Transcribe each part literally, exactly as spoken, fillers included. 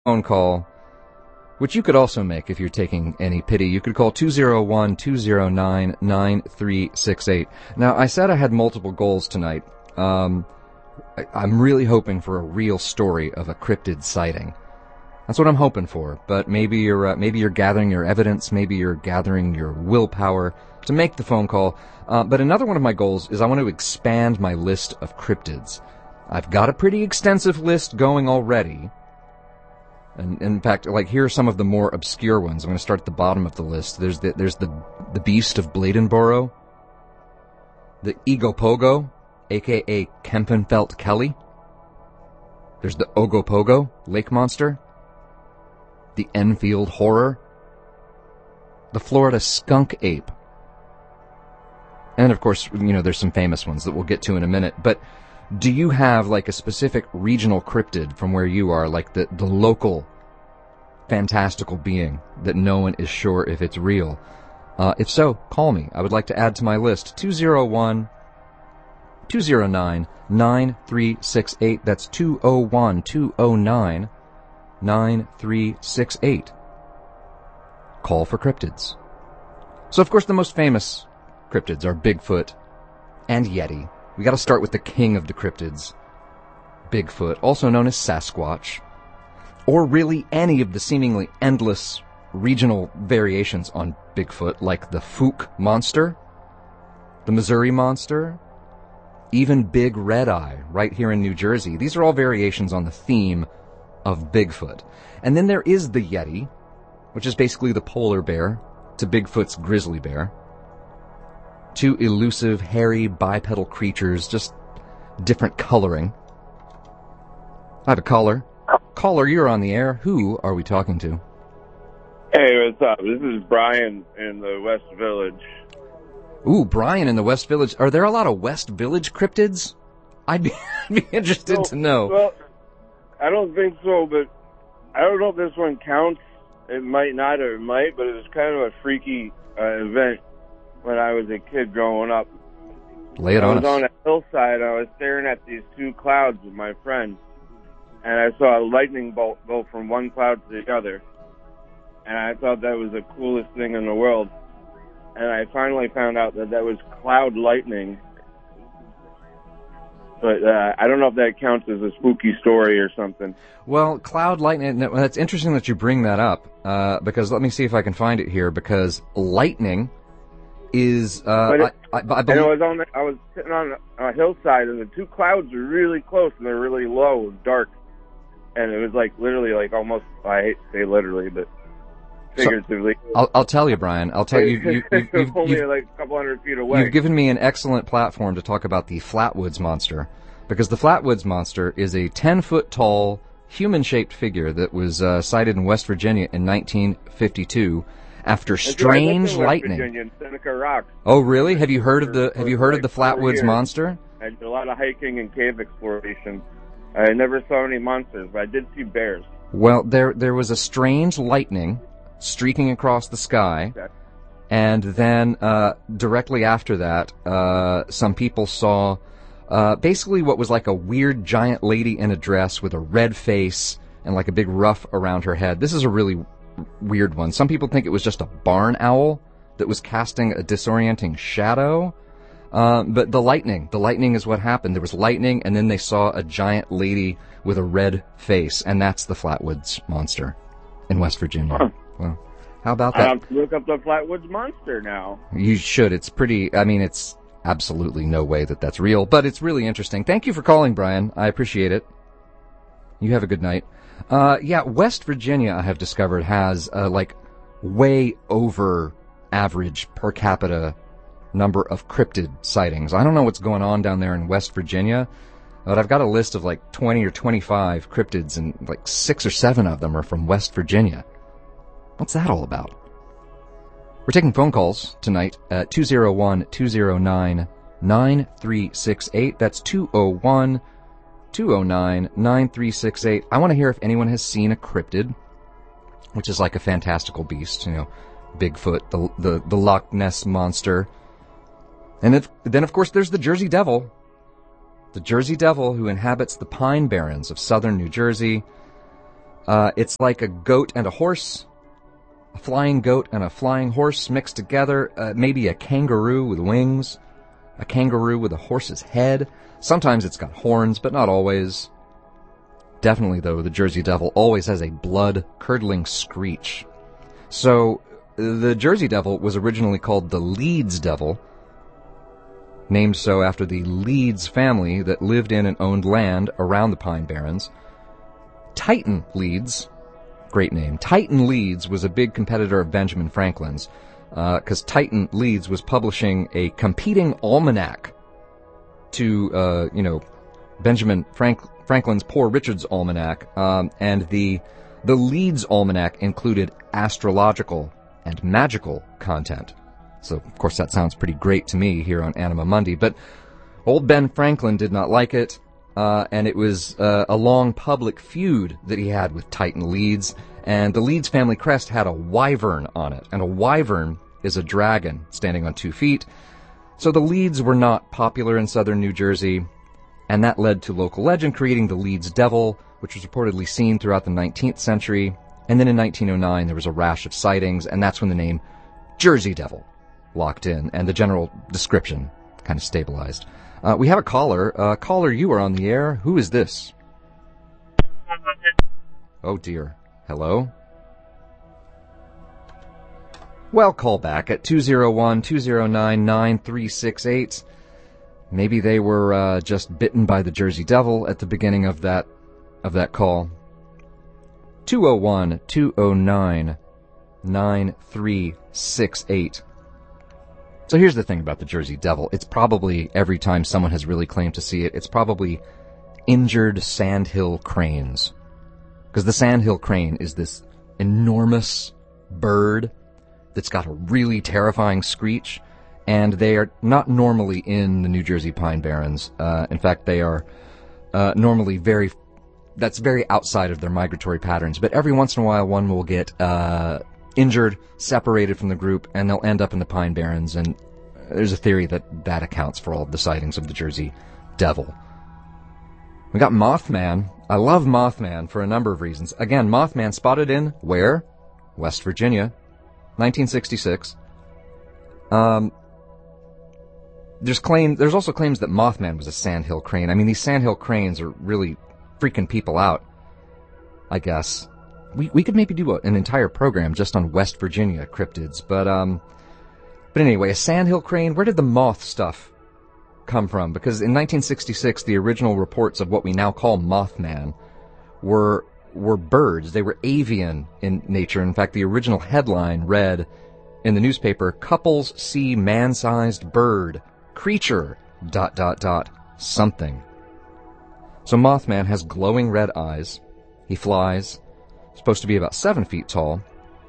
phone call, which you could also make if you're taking any pity. You could call two oh one, two oh nine, nine three six eight. Now, I said I had multiple goals tonight. Um, I, I'm really hoping for a real story of a cryptid sighting. That's what I'm hoping for. But maybe you're uh, maybe you're gathering your evidence. Maybe you're gathering your willpower to make the phone call. Uh, but another one of my goals is I want to expand my list of cryptids. I've got a pretty extensive list going already. And in fact, like, here are some of the more obscure ones. I'm going to start at the bottom of the list. There's the, there's the, the Beast of Bladenboro, the Egopogo, aka Kempenfelt Kelly. There's the Ogopogo, lake monster, the Enfield Horror, the Florida Skunk Ape. And of course, you know, there's some famous ones that we'll get to in a minute. But do you have, like, a specific regional cryptid from where you are, like the, the local fantastical being that no one is sure if it's real? Uh, if so, call me. I would like to add to my list. two oh one, two oh nine, nine three six eight. That's two oh one, two oh nine, nine three six eight. Call for cryptids. So, of course, the most famous cryptids are Bigfoot and Yeti. We got to start with the king of the cryptids, Bigfoot, also known as Sasquatch, or really any of the seemingly endless regional variations on Bigfoot, like the Fook monster, the Missouri monster, even Big Red Eye right here in New Jersey. These are all variations on the theme of Bigfoot. And then there is the Yeti, which is basically the polar bear to Bigfoot's grizzly bear. Two elusive, hairy, bipedal creatures, just different coloring. I have a caller. Caller, you're on the air. Who are we talking to? Hey, what's up? This is Brian in the West Village. Ooh, Brian in the West Village. Are there a lot of West Village cryptids? I'd be, I'd be interested well, to know. Well, I don't think so, but I don't know if this one counts. It might not, or it might, but it was kind of a freaky uh, event when I was a kid growing up. Lay it on us. I was on a hillside. I was staring at these two clouds with my friend, and I saw a lightning bolt go from one cloud to the other. And I thought that was the coolest thing in the world. And I finally found out that that was cloud lightning. But uh, I don't know if that counts as a spooky story or something. Well, cloud lightning, that's interesting that you bring that up, uh, because let me see if I can find it here, because lightning is, uh, but it, I, I, I, believe... and I was on, the, I was sitting on a hillside, and the two clouds were really close, and they're really low and dark. And it was like literally, like almost, I hate to say literally, but figuratively. So, I'll, I'll tell you, Brian. I'll tell you. you, you you've, only you've, like a couple hundred feet away. You've given me an excellent platform to talk about the Flatwoods Monster, because the Flatwoods Monster is a ten-foot tall, human-shaped figure that was uh, sighted in West Virginia in nineteen fifty-two after That's strange right, lightning. Virginia, in Seneca Rocks. Oh, really? Have you heard of the Have you heard of the Flatwoods Monster? I did a lot of hiking and cave exploration. I never saw any monsters, but I did see bears. Well, there there was a strange lightning streaking across the sky, Okay. and then uh, directly after that, uh, some people saw uh, basically what was like a weird giant lady in a dress with a red face and like a big ruff around her head. This is a really weird one. Some people think it was just a barn owl that was casting a disorienting shadow. Uh, but the lightning, the lightning is what happened. There was lightning, and then they saw a giant lady with a red face, and that's the Flatwoods Monster in West Virginia. Huh. Well, how about I that? have to look up the Flatwoods Monster now. You should. It's pretty, I mean, it's absolutely no way that that's real, but it's really interesting. Thank you for calling, Brian. I appreciate it. You have a good night. Uh, yeah, West Virginia, I have discovered, has, uh, like, way over average per capita number of cryptid sightings. I don't know what's going on down there in West Virginia, but I've got a list of like twenty or twenty-five cryptids, and like six or seven of them are from West Virginia. What's that all about? We're taking phone calls tonight at two oh one, two oh nine, nine three six eight. That's two oh one, two oh nine, nine three six eight. I want to hear if anyone has seen a cryptid, which is like a fantastical beast, you know, Bigfoot, the the, the Loch Ness Monster. And if, then, of course, there's the Jersey Devil. The Jersey Devil, who inhabits the Pine Barrens of southern New Jersey. Uh, it's like a goat and a horse, a flying goat and a flying horse mixed together, uh, maybe a kangaroo with wings, a kangaroo with a horse's head. Sometimes it's got horns, but not always. Definitely, though, the Jersey Devil always has a blood-curdling screech. So, the Jersey Devil was originally called the Leeds Devil, named so after the Leeds family that lived in and owned land around the Pine Barrens. Titan Leeds, great name, Titan Leeds was a big competitor of Benjamin Franklin's, because uh, Titan Leeds was publishing a competing almanac to, uh, you know, Benjamin Frank- Franklin's Poor Richard's Almanac, um, and the the Leeds Almanac included astrological and magical content. So, of course, that sounds pretty great to me here on Anima Mundi, but old Ben Franklin did not like it, uh, and it was uh, a long public feud that he had with Titan Leeds, and the Leeds family crest had a wyvern on it, and a wyvern is a dragon standing on two feet. So the Leeds were not popular in southern New Jersey, and that led to local legend creating the Leeds Devil, which was reportedly seen throughout the nineteenth century. And then in nineteen oh nine, there was a rash of sightings, and that's when the name Jersey Devil locked in, and the general description kind of stabilized. Uh, we have a caller. Uh, caller, you are on the air. Who is this? Oh, dear. Hello? Well, call back at two oh one, two oh nine, nine three six eight. Maybe they were uh, just bitten by the Jersey Devil at the beginning of that of that call. two oh one, two oh nine, nine three six eight. So here's the thing about the Jersey Devil. It's probably, every time someone has really claimed to see it, it's probably injured sandhill cranes. Because the sandhill crane is this enormous bird that's got a really terrifying screech, and they are not normally in the New Jersey Pine Barrens. Uh, in fact, they are uh, normally very, that's very outside of their migratory patterns. But every once in a while, one will get uh, injured, separated from the group, and they'll end up in the Pine Barrens. And there's a theory that that accounts for all of the sightings of the Jersey Devil. We got Mothman. I love Mothman for a number of reasons. Again, Mothman spotted in where? West Virginia, nineteen sixty-six. Um... There's claim. There's also claims that Mothman was a sandhill crane. I mean, these sandhill cranes are really freaking people out, I guess. We we could maybe do a, an entire program just on West Virginia cryptids, but um, but anyway, a sandhill crane. Where did the moth stuff come from? Because in nineteen sixty-six, the original reports of what we now call Mothman were were birds. They were avian in nature. In fact, the original headline read in the newspaper, "Couples see man-sized bird. Creature, dot, dot, dot, something." So Mothman has glowing red eyes. He flies, supposed to be about seven feet tall.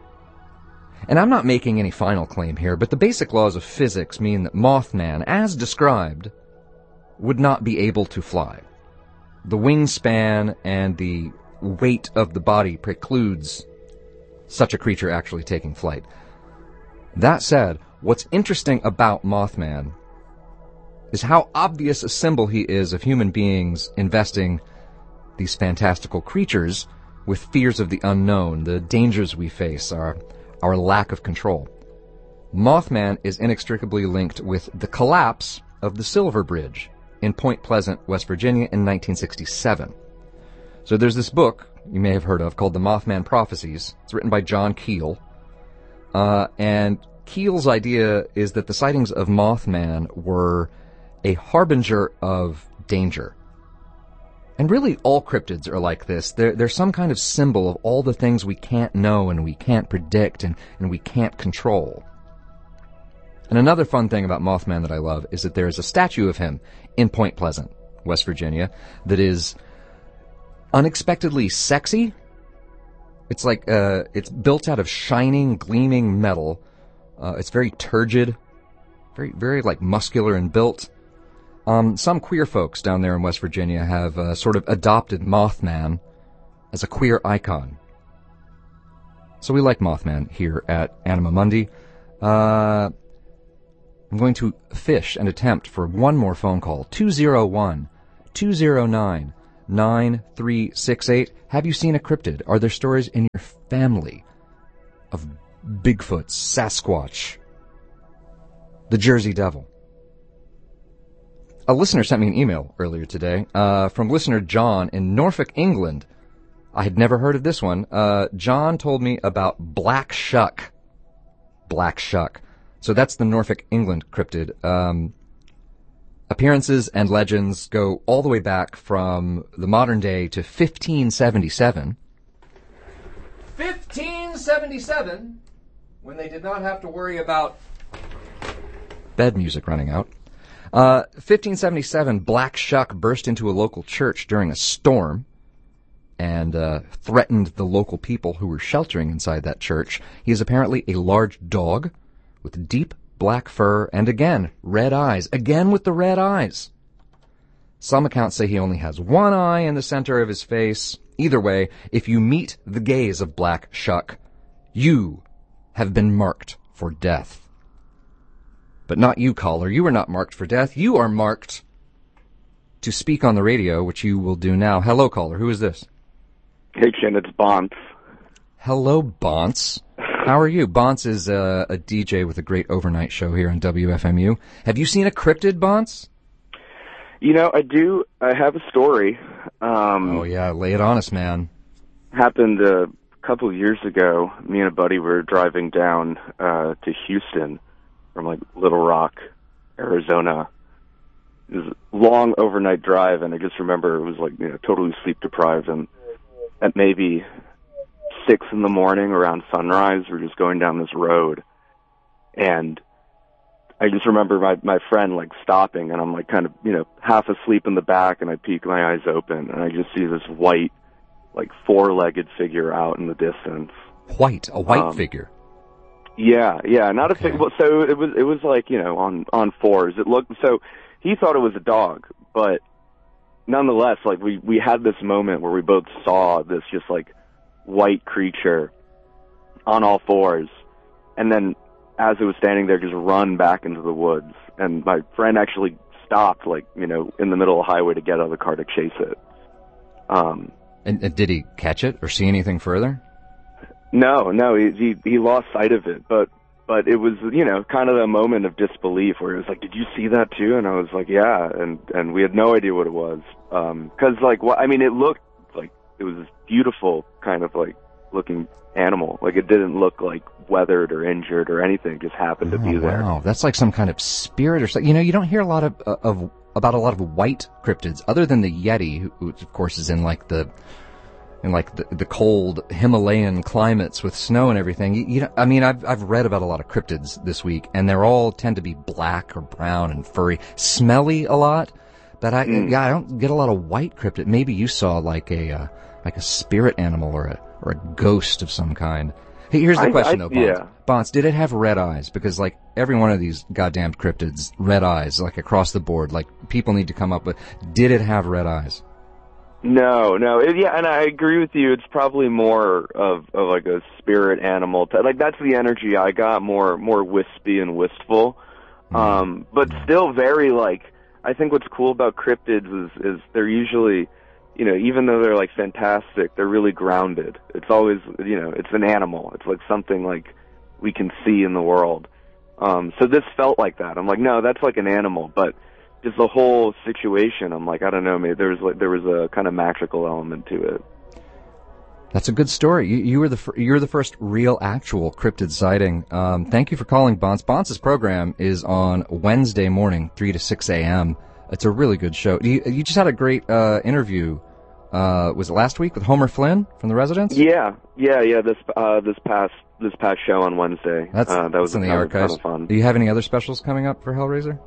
And I'm not making any final claim here, but the basic laws of physics mean that Mothman, as described, would not be able to fly. The wingspan and the weight of the body precludes such a creature actually taking flight. That said, what's interesting about Mothman is how obvious a symbol he is of human beings investing these fantastical creatures with fears of the unknown, the dangers we face, our, our lack of control. Mothman is inextricably linked with the collapse of the Silver Bridge in Point Pleasant, West Virginia in nineteen sixty-seven. So there's this book you may have heard of called The Mothman Prophecies. It's written by John Keel. Uh, and Keel's idea is that the sightings of Mothman were a harbinger of danger. And really all cryptids are like this. They're, they're some kind of symbol of all the things we can't know and we can't predict and, and we can't control. And another fun thing about Mothman that I love is that there is a statue of him in Point Pleasant, West Virginia, that is unexpectedly sexy. It's like, uh, it's built out of shining, gleaming metal. Uh, it's very turgid, very, very like muscular and built. Um, some queer folks down there in West Virginia have uh, sort of adopted Mothman as a queer icon. So we like Mothman here at Anima Mundi. Uh, I'm going to fish and attempt for one more phone call. two oh one, two oh nine, nine three six eight. Have you seen a cryptid? Are there stories in your family of Bigfoot, Sasquatch, the Jersey Devil? A listener sent me an email earlier today uh, from listener John in Norfolk, England. I had never heard of this one. Uh, John told me about Black Shuck. Black Shuck. So that's the Norfolk, England cryptid. Um, appearances and legends go all the way back from the modern day to fifteen seventy-seven. fifteen seventy-seven, when they did not have to worry about bed music running out. Uh, fifteen seventy-seven, Black Shuck burst into a local church during a storm and uh, threatened the local people who were sheltering inside that church. He is apparently a large dog with deep black fur and, again, red eyes. Again with the red eyes. Some accounts say he only has one eye in the center of his face. Either way, if you meet the gaze of Black Shuck, you have been marked for death. But not you, caller. You are not marked for death. You are marked to speak on the radio, which you will do now. Hello, caller. Who is this? Hey, Chin, it's Bonce. Hello, Bonce. How are you? Bonce is uh, a D J with a great overnight show here on W F M U. Have you seen a cryptid, Bonce? You know, I do. I have a story. Um, oh, yeah. Lay it on us, man. Happened a couple of years ago. Me and a buddy were driving down uh, to Houston from, like, Little Rock, Arizona. It was a long overnight drive, and I just remember it was, like, you know, totally sleep-deprived, and at maybe six in the morning around sunrise, we're just going down this road, and I just remember my, my friend, like, stopping, and I'm, like, kind of, you know, half asleep in the back, and I peek my eyes open, and I just see this white, like, four-legged figure out in the distance. White? A white um, figure? Yeah, yeah, not okay. a figure. So it was, it was like, you know, on, on fours. It looked, so he thought it was a dog, but nonetheless, like, we, we had this moment where we both saw this just, like, white creature on all fours, and then as it was standing there, just run back into the woods. And my friend actually stopped, like, you know, in the middle of the highway to get out of the car to chase it. Um, and, and did he catch it or see anything further? No, no, he, he he lost sight of it, but but it was, you know, kind of a moment of disbelief where it was like, did you see that too? And I was like, yeah, and and we had no idea what it was, um, because like, what I mean, it looked like it was this beautiful kind of like looking animal, like it didn't look like weathered or injured or anything, it just happened to oh, be there. Wow, that's like some kind of spirit or something. You know, you don't hear a lot of uh, of about a lot of white cryptids, other than the Yeti, who, who of course is in like the. in like the, the cold Himalayan climates with snow and everything. You, you know, I mean, I've I've read about a lot of cryptids this week, and they're all tend to be black or brown and furry, smelly a lot. But I mm. yeah, I don't get a lot of white cryptid. Maybe you saw like a uh, like a spirit animal or a or a ghost of some kind. Hey, here's the I, question I, though, Bonce. yeah. Bonce, did it have red eyes? Because like every one of these goddamn cryptids, red eyes, like across the board. Like people need to come up with. Did it have red eyes? No, no, it, yeah, and I agree with you. It's probably more of, of like a spirit animal. T- like that's the energy I got, more more wispy and wistful. Um, but still very like. I think what's cool about cryptids is is they're usually, you know, even though they're like fantastic, they're really grounded. It's always, you know, it's an animal. It's like something like we can see in the world. Um, so this felt like that. I'm like, no, that's like an animal, but. Just the whole situation, I'm like, I don't know, maybe there was like there was a kind of magical element to it. That's a good story. You, you were the fir- you're the first real, actual cryptid sighting. Um, thank you for calling, Bonce. Bonce's program is on Wednesday morning, three to six a.m. It's a really good show. You, you just had a great uh, interview. Uh, was it last week with Homer Flynn from The Residents? Yeah, yeah, yeah. This uh, this past this past show on Wednesday. That's uh, that was in the that archives. Was kind of fun. Do you have any other specials coming up for Hellraiser?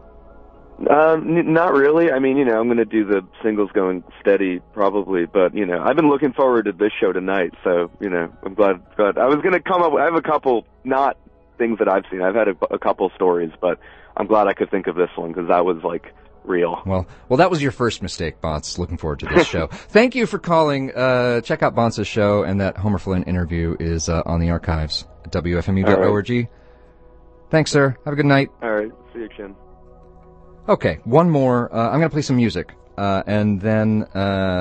Um, n- not really. I mean, you know, I'm going to do the singles going steady probably, but you know, I've been looking forward to this show tonight. So, you know, I'm glad. glad. I was going to come up. I have a couple, not things that I've seen. I've had a, a couple stories, but I'm glad I could think of this one because that was like real. Well, well, that was your first mistake, Bonce. Looking forward to this show. Thank you for calling. Uh, check out Bonce's show, and that Homer Flynn interview is uh, on the archives at W F M U dot org. Right. Thanks, sir. Have a good night. All right. See you, Chin. Okay, one more. Uh, I'm going to play some music, uh, and then uh,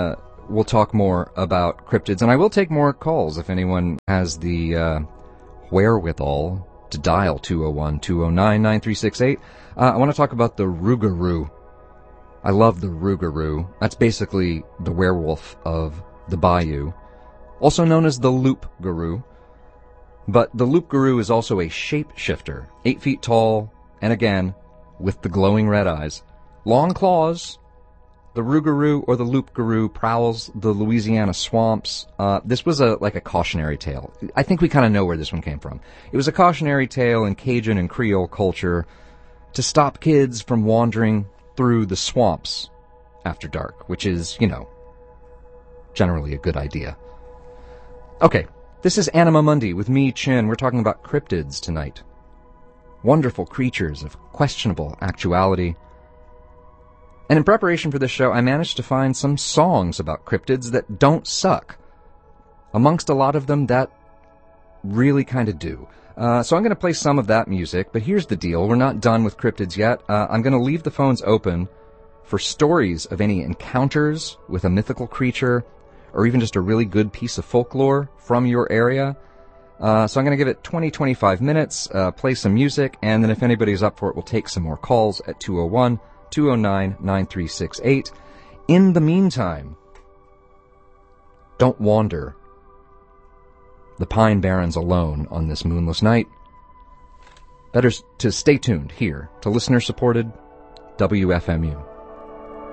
we'll talk more about cryptids, and I will take more calls if anyone has the uh, wherewithal to dial two oh one, two oh nine, nine three six eight. Uh, I want to talk about the Rougarou. I love the Rougarou. That's basically the werewolf of the bayou, also known as the Loup-garou. But the Loup-garou is also a shapeshifter, eight feet tall, and again, with the glowing red eyes. Long claws. The Rougarou or the Loup-garou prowls the Louisiana swamps. Uh, this was a like a cautionary tale. I think we kind of know where this one came from. It was a cautionary tale in Cajun and Creole culture to stop kids from wandering through the swamps after dark, which is, you know, generally a good idea. Okay, this is Anima Mundi with me, Chin. We're talking about cryptids tonight. Wonderful creatures of questionable actuality. And in preparation for this show, I managed to find some songs about cryptids that don't suck. Amongst a lot of them that really kind of do. Uh, so I'm going to play some of that music, but here's the deal. We're not done with cryptids yet. Uh, I'm going to leave the phones open for stories of any encounters with a mythical creature, or even just a really good piece of folklore from your area. Uh, so I'm going to give it twenty, twenty-five minutes, uh, play some music, and then if anybody's up for it, we'll take some more calls at two oh one, two oh nine, nine three six eight. In the meantime, don't wander the Pine Barrens alone on this moonless night. Better to stay tuned here to listener-supported W F M U.